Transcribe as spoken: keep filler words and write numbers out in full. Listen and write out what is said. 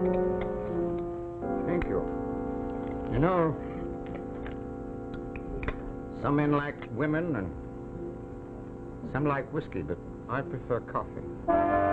Thank you. You know, some men like women and some like whiskey, but I prefer coffee.